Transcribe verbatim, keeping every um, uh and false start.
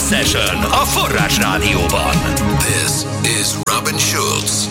Session a Forrás Rádióban. This is Robin Schulz.